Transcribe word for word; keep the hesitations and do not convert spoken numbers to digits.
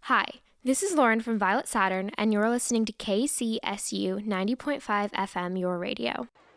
Hi, this is Lauren from Violet Saturn, and you're listening to K C S U ninety point five F M, your radio.